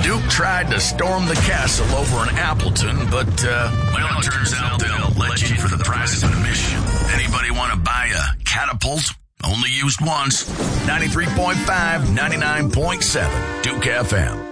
Duke tried to storm the castle over in Appleton, but, well, it turns out they'll let you in for the price of admission. Anybody want to buy a catapult? Only used once. 93.5, 99.7, Duke FM.